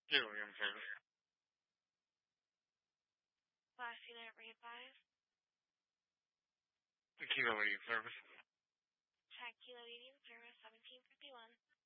Kilo Union Service. Last unit readvise. Kilo Union Service. Check Kilo Union Service 1751.